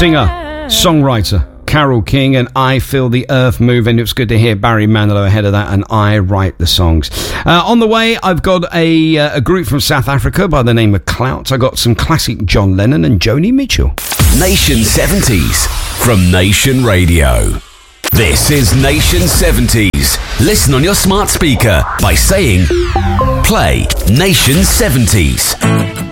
Singer, songwriter, Carole King, and I Feel the Earth Move, and it's good to hear Barry Manilow ahead of that, and I Write the Songs. On the way, I've got a group from South Africa by the name of Clout. I got some classic John Lennon and Joni Mitchell. Nation 70s from Nation Radio. This is Nation 70s. Listen on your smart speaker by saying, play Nation 70s.